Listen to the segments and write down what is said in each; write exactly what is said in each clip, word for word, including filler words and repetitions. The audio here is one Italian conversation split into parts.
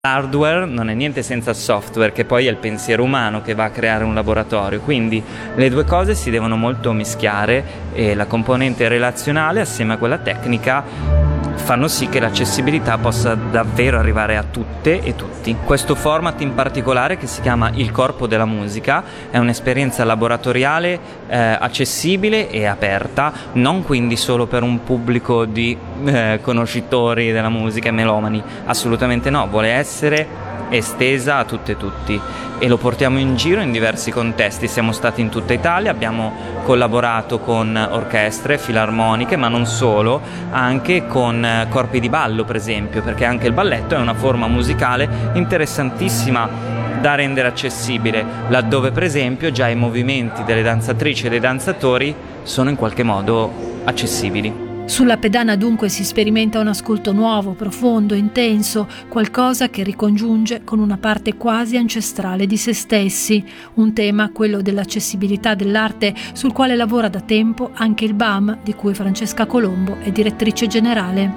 L'hardware non è niente senza il software, che poi è il pensiero umano che va a creare un laboratorio, quindi le due cose si devono molto mischiare e la componente relazionale assieme a quella tecnica fanno sì che l'accessibilità possa davvero arrivare a tutte e tutti. Questo format in particolare, che si chiama Il Corpo della Musica, è un'esperienza laboratoriale eh, accessibile e aperta, non quindi solo per un pubblico di eh, conoscitori della musica e melomani, assolutamente no, vuole essere estesa a tutte e tutti e lo portiamo in giro in diversi contesti. Siamo stati in tutta Italia, abbiamo collaborato con orchestre, filarmoniche, ma non solo, anche con corpi di ballo per esempio, perché anche il balletto è una forma musicale interessantissima da rendere accessibile, laddove per esempio già i movimenti delle danzatrici e dei danzatori sono in qualche modo accessibili. Sulla pedana dunque si sperimenta un ascolto nuovo, profondo, intenso, qualcosa che ricongiunge con una parte quasi ancestrale di se stessi, un tema, quello dell'accessibilità dell'arte, sul quale lavora da tempo anche il B A M, di cui Francesca Colombo è direttrice generale.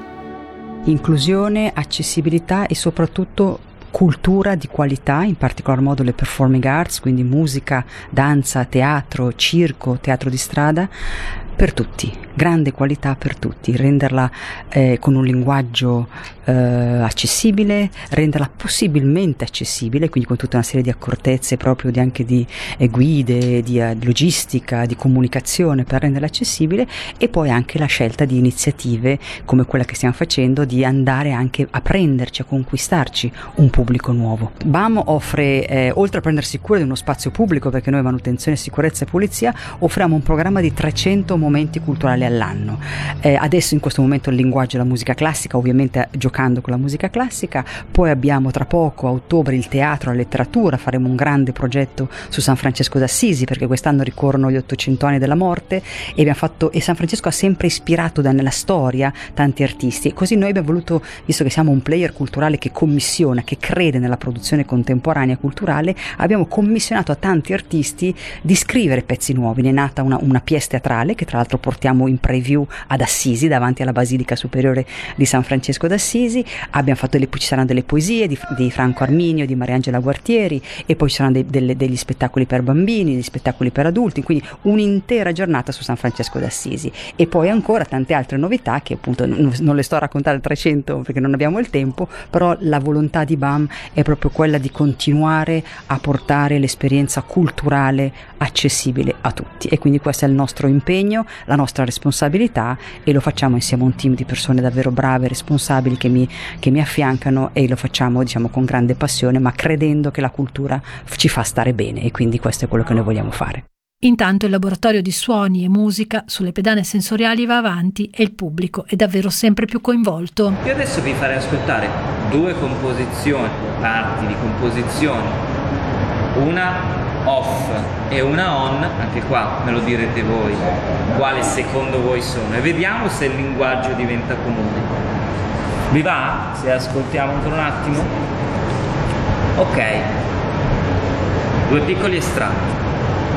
Inclusione, accessibilità e soprattutto cultura di qualità, in particolar modo le performing arts, quindi musica, danza, teatro, circo, teatro di strada, per tutti, grande qualità per tutti, renderla eh, con un linguaggio eh, accessibile, renderla possibilmente accessibile, quindi con tutta una serie di accortezze proprio di, anche di eh, guide, di eh, logistica, di comunicazione per renderla accessibile, e poi anche la scelta di iniziative come quella che stiamo facendo di andare anche a prenderci, a conquistarci un pubblico nuovo. B A M offre, eh, oltre a prendersi cura di uno spazio pubblico, perché noi manutenzione, sicurezza e pulizia, offriamo un programma di trecento momenti culturali all'anno. Eh, adesso in questo momento il linguaggio è la musica classica, ovviamente giocando con la musica classica, poi abbiamo tra poco a ottobre il teatro, la letteratura, faremo un grande progetto su San Francesco d'Assisi, perché quest'anno ricorrono gli ottocento anni della morte e abbiamo fatto, e San Francesco ha sempre ispirato da, nella storia tanti artisti, e così noi abbiamo voluto, visto che siamo un player culturale che commissiona, che crede nella produzione contemporanea culturale, abbiamo commissionato a tanti artisti di scrivere pezzi nuovi. Ne è nata una, una pièce teatrale che tra l'altro portiamo in preview ad Assisi, davanti alla Basilica Superiore di San Francesco d'Assisi. Abbiamo fatto delle, ci saranno delle poesie di, di Franco Arminio, di Mariangela Guartieri, e poi ci saranno dei, delle, degli spettacoli per bambini, degli spettacoli per adulti, quindi un'intera giornata su San Francesco d'Assisi, e poi ancora tante altre novità che appunto non, non le sto a raccontare al trecento perché non abbiamo il tempo, però la volontà di B A M è proprio quella di continuare a portare l'esperienza culturale accessibile a tutti, e quindi questo è il nostro impegno, la nostra responsabilità, e lo facciamo insieme a un team di persone davvero brave e responsabili che mi, che mi affiancano, e lo facciamo diciamo con grande passione, ma credendo che la cultura ci fa stare bene, e quindi questo è quello che noi vogliamo fare. Intanto il laboratorio di suoni e musica sulle pedane sensoriali va avanti e il pubblico è davvero sempre più coinvolto. Io adesso vi farei ascoltare due composizioni, parti di composizioni, una off e una on, anche qua me lo direte voi quale secondo voi sono, e vediamo se il linguaggio diventa comune. Vi va? Se ascoltiamo ancora un attimo? Ok, due piccoli estratti.